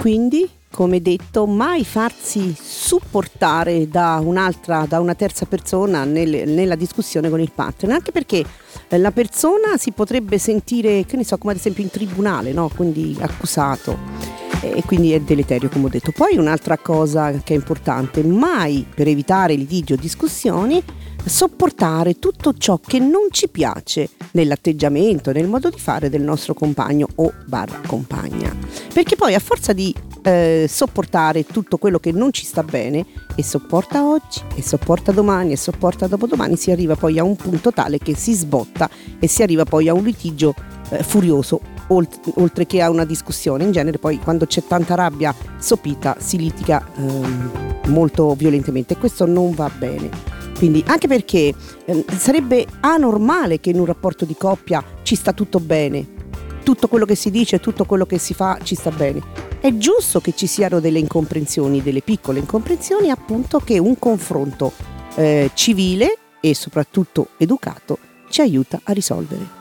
quindi, come detto, mai farsi supportare da una terza persona nella discussione con il partner, anche perché la persona si potrebbe sentire, che ne so, come ad esempio in tribunale, no? Quindi accusato, e quindi è deleterio, come ho detto. Poi un'altra cosa che è importante: mai, per evitare litigi o discussioni, sopportare tutto ciò che non ci piace nell'atteggiamento, nel modo di fare del nostro compagno o barra compagna, perché poi a forza di sopportare tutto quello che non ci sta bene, e sopporta oggi, e sopporta domani, e sopporta dopodomani, si arriva poi a un punto tale che si sbotta e si arriva poi a un litigio furioso, oltre che a una discussione. In genere poi, quando c'è tanta rabbia sopita, si litiga molto violentemente, e questo non va bene. Quindi, anche perché sarebbe anormale che in un rapporto di coppia ci sta tutto bene, tutto quello che si dice, tutto quello che si fa ci sta bene. È giusto che ci siano delle incomprensioni, delle piccole incomprensioni, appunto, che un confronto civile e soprattutto educato ci aiuta a risolvere.